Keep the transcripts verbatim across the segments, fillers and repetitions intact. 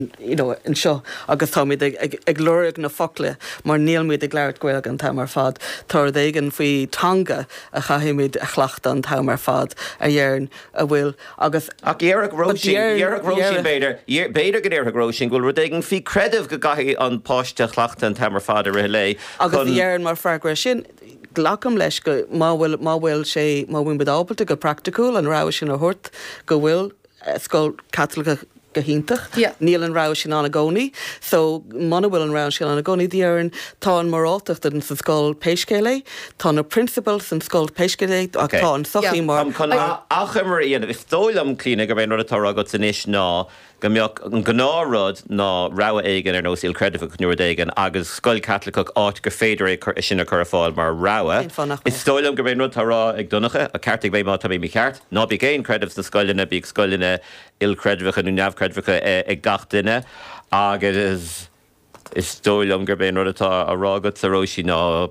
you know, in seo agus tá míid ag glóric na focle mar níl míid ag leir gweilg an tam ar fad tar daigen faoi tanga a chaimiid a chhlacht an tam ar fad a dhearn a bhfuil agus ach dhearg roisin dhearg roisin beidir beidir go dhearg roisin ghfuil ru daigen fi credibh go gaithí an páiste chhlacht an tam ar fad a rilé agus dhearn mar freagra sin glacham leis go má bhfuil má bhfuil sé má bhfuin bedábalta go practicúil an rá sin a thuirt go bhfuil scoil Catholic Gahintach, yeah. Níl an rá sin anna gcónaí, so mana bhfuil an rá sin anna gcónaí dhearann tá an morálteach den sa scoil péiscéile, tá na principal san scoil péiscéile ach tá an sochaí mar. Chun achimar íana, if dólam clína go bhéon rud atá agat san isis ná go mbeadh an gnárod ná rá éigen ar nósil credifach nuair éigen agus scoil Catholicach áit go féidir é sinna chur fáil mar rá. Is dólam go bhéon rud tá rá ag dunacha a ceartig bhéh má tá mí ceart, ná bí géin credibh sa scoilina bíag scoilina il credifach nó neamh credifach ag gach duine agus is is dólam gur bhéon rud atá a rágad sa róisí ná.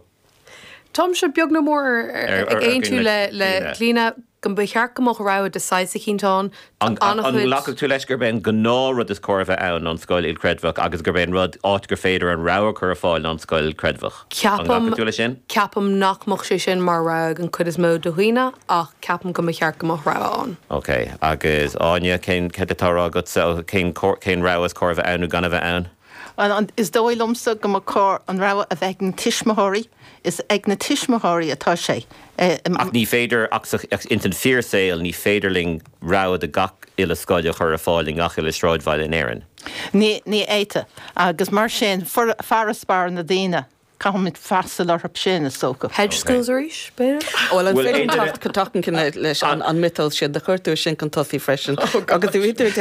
Tom se beag na mór ag éon tú le le clína gan becheart go rá de sais cíntáin an lachach tú leis gur ben gná rud is chorbh ann an scoil il credfach agus gur ben rud áit gur féidir an rá chur fáil an scoil credfach. Ceapam ceapam nachmach sé sin mar rá an chud is mó dohuioine ach ceapam go becheart go rá an. Ok, agus áine cén cetatárá agat cén cén rá is chorbh ann gan a bheith ann. An is dóilmsa go mar cór an rá a bheith an tiismathirí is ag na tiismathirí atá sé. Ach ní féidir ach intan fearsail ní féidirling rá a gach ile scoile chur a fáiling ach ile sráidmhail in éireann. Ní ní éite agus mar sin farraspar na daine Cahamid fasal ar sin is soca. Hedge schools are ish, better? Well, I'm very tough to talk leis an an mythos sin de chuirtú sin can tosaí freisin. Agus dí víú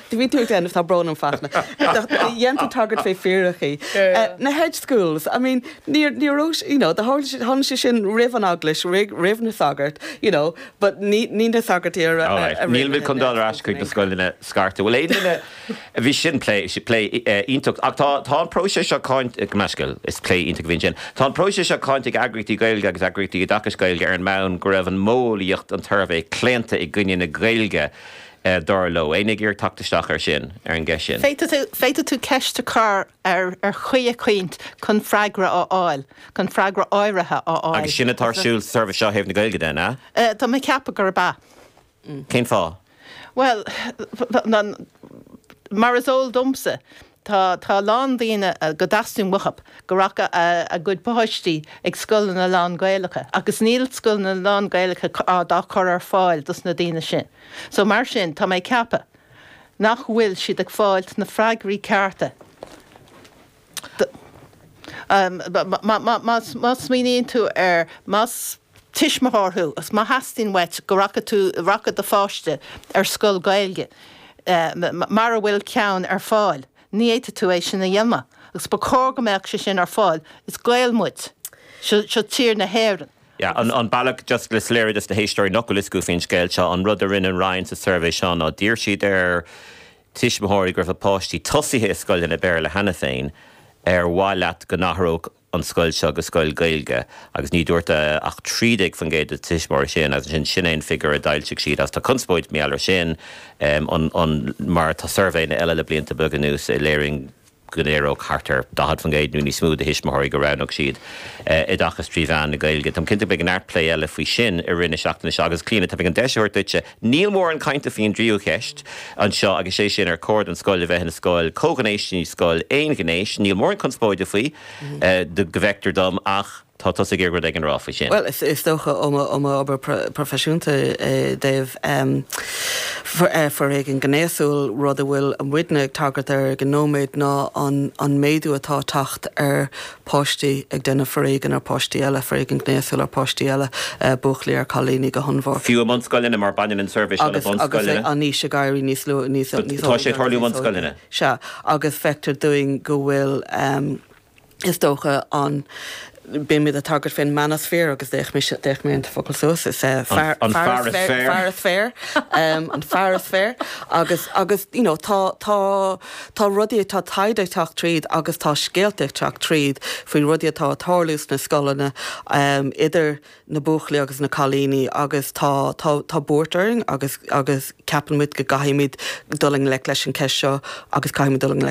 den if tá bron an fachna. Dhéanta target fé fearachaí. Na hedge schools, I mean, ní rós, you know, the whole hon sin rih an aglis, rih na sagart, you know, but ní ní na sagart ar a Níl mil condol ascuig na scoilina scarta. Well, éidirna bhí sin play, she play ionach ach tá tá an próise seo cáint gmascail is play ionach Tá an próise seo cáinteag agrití gailge agus agrití dachas gailge ar an mán go raibh an mólaíocht an turbh cléanta i gcuine na gailge dar lo. Énig ar tactaisteach ar sin ar an gceis sin. Féite tú ceiste cá ar ar chuige chuint chun freigra á áil, chun freigra áirithe á áil. Agus sinna tarsúil service seo héamh na gailge den, á? Tá mé ceapa gur ba. Cén fá? Well, mar is óil domsa. Tá tá lán daine go dasún wachap go racha a good páistí ag scoil na lán gaalacha agus níl scoil na lán gaalacha á dá chur ar fáil dus na daine sin. So mar sin tá méid ceapa nach bhfuil siad ag fáilt na freigraí cearta. Mas mííonn tú ar mas tiismatharthú as má hastín wet go racha tú racha de fáiste ar scoil gailge mar a bhfuil ceann ar fáil. Ní éite tú é sin na dhéama, agus ba cór go meach sé sin ar fáil, is gléilmuid, seo tír na héireann. Yeah, an an bailach just le sléir just the históí nochil is go fin scéil seo an rud a rinn an Ryan sa survey seo ná dír siad ar tiismathirí gur a páistí tosaithe scoil in a bear le hena féin ar bháileat go nachróg an scoil seo go scoil gailge agus ní dúirta ach trídig fan géad a tiismór sin as sin sin éon figur a dailteach siad as tá conspóid méallar sin um, an mar tá survey na eile le blianta bugan nús é léiring Gudero Carter dahad fan géid nú ní smúd a hismóirí go ránach siad i dachas tríomhán na gailge. Tá cinnta beag an airplay eile faoi sin i rinne seachtainna seo agus clína tá beag an deisiúir duite níl mór an cainte faoin dríú cheist an seo agus sé sin ar cord an scoil a bheith na scoil cóganéisí scoil éon gnéis níl mór an conspóide faoi de go bhector dom ach tá tosa gur ag an ráfa sin. Well, is is dócha om obair profisiúnta déobh for ag an gnéasúil rud a bhfuil an bhuiidne ag tagart ar an nóméid ná an méadú atá tacht ar páistí ag denna for éigen ar páistí eile for ag an gnéasúil ar páistí eile buachlaí ar chalíní go honmhór. Fiú an scoilina mar banin an service an scoilina. Agus a níos a gaiirí níos lú níos tá sé tarlú an scoilina. Se agus feictar doing go bhfuil is dócha an bimid a tagart fin manosphere agus déich mis déich mé focail sos is an Faras Fair an Faras Fair agus agus you know tá tá tá rudí tá taideach tríd agus tá scéalteach tríd faoi rudí tá tálús na scolanna um, idir na buchlaí agus na chalíní agus tá tá tá búirtaring agus agus ceapanmid go gaiimiid duling le leis an ceis seo agus caiimiid duling